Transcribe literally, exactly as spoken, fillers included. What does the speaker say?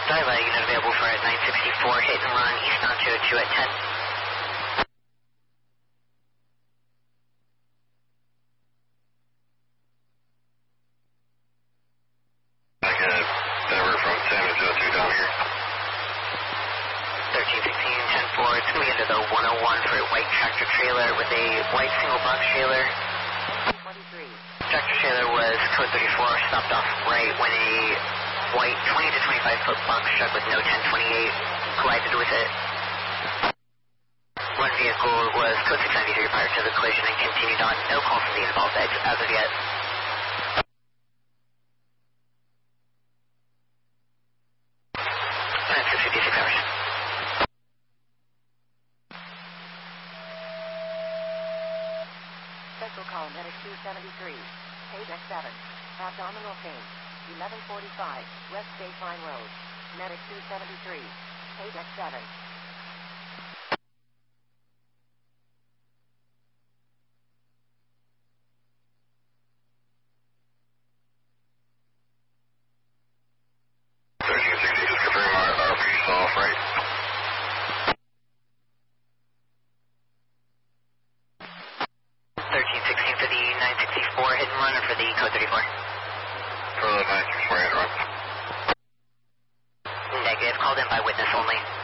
Diva, unit available for at nine sixty-four, hit and run eastbound two oh two at ten. I got Denver from ten to two oh two down here. thirteen sixteen, ten four, it's going to be into the one oh one for a white tractor trailer with a white single box trailer. twenty-three. Tractor trailer was code thirty-four, stopped off right when a white twenty to twenty-five foot box truck with no ten twenty-eight collided with it. One vehicle was code six ninety-three prior to the collision and continued on. No call from the involved eggs as of yet. And it's six fifty-six hours. Central call, medic two seventy-three. Page X seven. Abdominal pain. eleven forty-five, West Baseline Road. Medic two seventy-three. Page X seven. thirteen sixty, just confirm our R P is off, right? thirteen sixteen for the nine sixty-four hit and run or for the code thirty-four? For the nine sixty-four hit and run. Negative, called in by witness only.